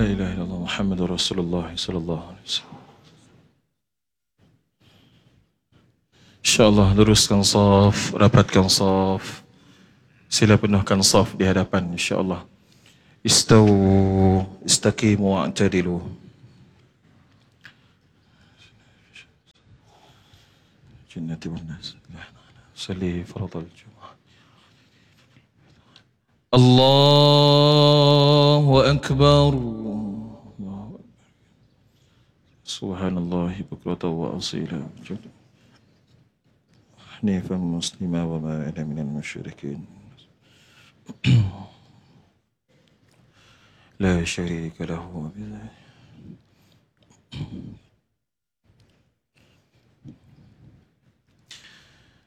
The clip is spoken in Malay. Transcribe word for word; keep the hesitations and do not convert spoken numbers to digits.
La ilaha illallah Muhammadur Rasulullah sallallahu alaihi wasallam. InsyaAllah luruskan saf, rapatkan saf. Sila penuhkan saf di hadapan insyaAllah. Istawu, istaqimu wa'tadilu. Jannati wan nas. Salli faradal Jumu'ah. Allahu Akbar. Subhanallah bukratan wa asila. حنيفا مسلما وما أنا من المشركين لا شريك له وبذلك